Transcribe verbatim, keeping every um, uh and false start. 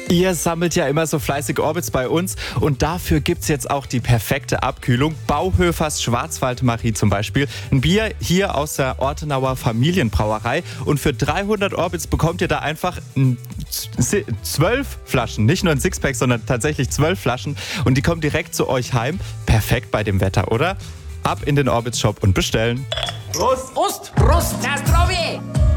Ihr sammelt ja immer so fleißig Orbits bei uns und dafür gibt's jetzt auch die perfekte Abkühlung. Bauhöfers Schwarzwald-Marie zum Beispiel. Ein Bier hier aus der Ortenauer Familienbrauerei. Und für dreihundert Orbits bekommt ihr da einfach zwölf Flaschen. Nicht nur ein Sixpack, sondern tatsächlich zwölf Flaschen. Und die kommen direkt zu euch heim. Perfekt bei dem Wetter, oder? Ab in den Orbits Shop und bestellen. Prost! Prost! Prost! Na, zdrowie!